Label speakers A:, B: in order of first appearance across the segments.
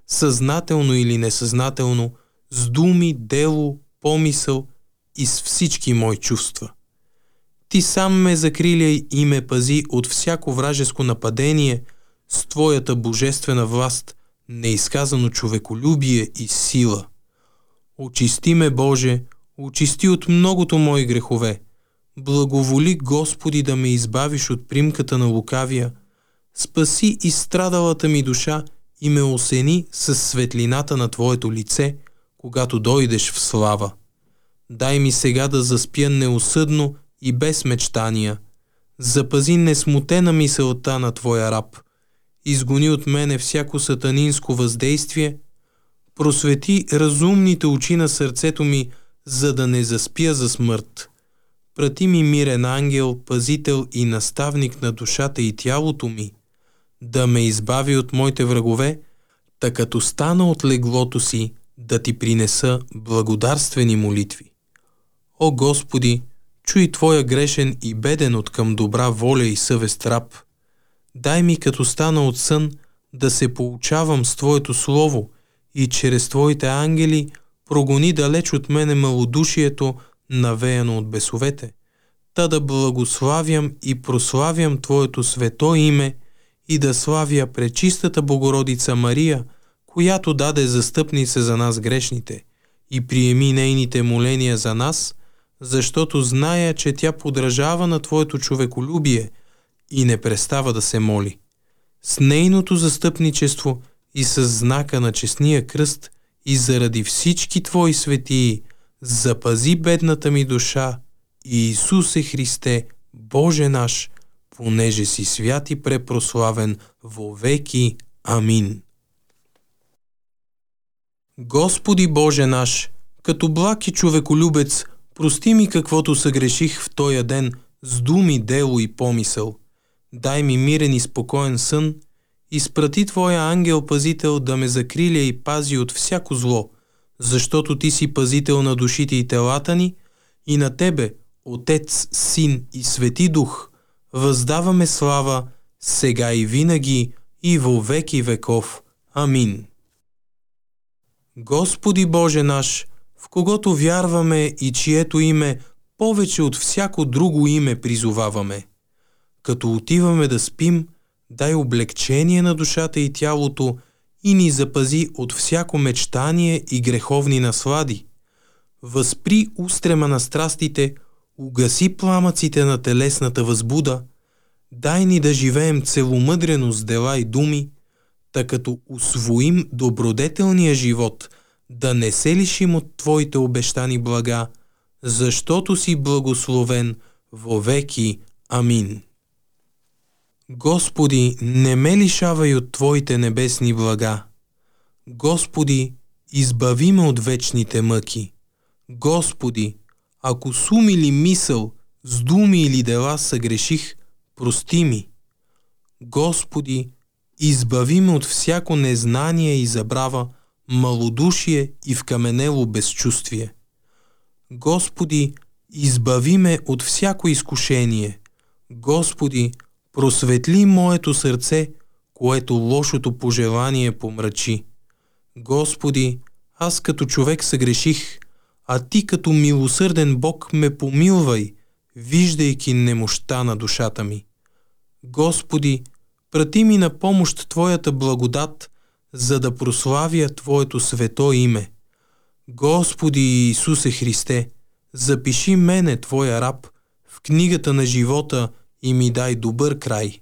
A: съзнателно или несъзнателно, с думи, дело, помисъл и с всички мои чувства. Ти сам ме закриляй и ме пази от всяко вражеско нападение с Твоята божествена власт, неизказано човеколюбие и сила. Очисти ме, Боже, очисти от многото мои грехове. Благоволи, Господи, да ме избавиш от примката на лукавия. Спаси изстрадалата ми душа и ме осени със светлината на Твоето лице, когато дойдеш в слава. Дай ми сега да заспя неусъдно и без мечтания. Запази несмутена мисълта на Твоя раб. Изгони от мене всяко сатанинско въздействие. Просвети разумните очи на сърцето ми, за да не заспя за смърт. Прати ми мирен ангел, пазител и наставник на душата и тялото ми, да ме избави от моите врагове, та като стана от леглото си, да Ти принеса благодарствени молитви. О Господи, чуй Твоя грешен и беден от към добра воля и съвест раб. Дай ми като стана от сън да се поучавам с Твоето слово и чрез Твоите ангели прогони далеч от мене малодушието, навеяно от бесовете, та да благославям и прославям Твоето свето име и да славя пречистата Богородица Мария, която даде застъпница за нас грешните, и приеми нейните моления за нас, защото зная, че тя подражава на Твоето човеколюбие и не престава да се моли. С нейното застъпничество и с знака на честния кръст и заради всички Твои светии, запази бедната ми душа, Иисусе Христе, Боже наш, понеже си свят и препрославен вовеки. Амин. Господи Боже наш, като благ и човеколюбец, прости ми каквото съгреших в тоя ден с думи, дело и помисъл. Дай ми мирен и спокоен сън, изпрати Твоя ангел-пазител да ме закриля и пази от всяко зло, защото Ти си пазител на душите и телата ни, и на Тебе, Отец, Син и Свети Дух, въздаваме слава, сега и винаги, и во веки веков. Амин. Господи Боже наш, в когото вярваме и чието име повече от всяко друго име призоваваме. Като отиваме да спим, дай облегчение на душата и тялото и ни запази от всяко мечтание и греховни наслади. Възпри устрема на страстите, угаси пламъците на телесната възбуда, дай ни да живеем целомъдрено с дела и думи, та като усвоим добродетелния живот, да не се лишим от Твоите обещани блага, защото си благословен вовеки. Амин. Господи, не ме лишавай от Твоите небесни блага. Господи, избави ме от вечните мъки. Господи, ако с ум или мисъл, с думи или дела съгреших, прости ми. Господи, избави ме от всяко незнание и забрава, малодушие и вкаменело безчувствие. Господи, избави ме от всяко изкушение. Господи, просветли моето сърце, което лошото пожелание помрачи. Господи, аз като човек съгреших, а Ти като милосърден Бог ме помилвай, виждайки немощта на душата ми. Господи, прати ми на помощ Твоята благодат, за да прославя Твоето свето име. Господи Иисусе Христе, запиши мене, Твоя раб, в книгата на живота и ми дай добър край.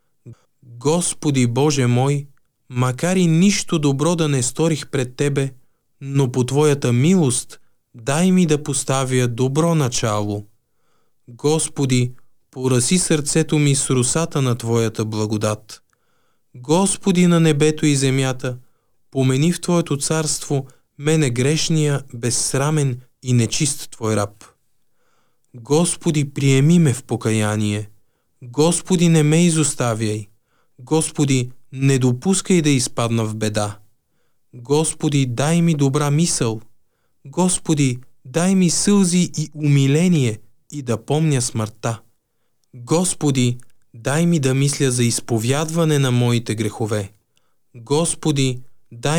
A: Господи Боже мой, макар и нищо добро да не сторих пред Тебе, но по Твоята милост дай ми да поставя добро начало. Господи, пораси сърцето ми с росата на Твоята благодат. Господи на небето и земята, помени в Твоето царство мене грешния, безсрамен и нечист Твой раб. Господи, приеми ме в покаяние. Господи, не ме изоставяй. Господи, не допускай да изпадна в беда. Господи, дай ми добра мисъл. Господи, дай ми сълзи и умиление и да помня смъртта. Господи, дай ми да мисля за изповядване на моите грехове. Господи, дай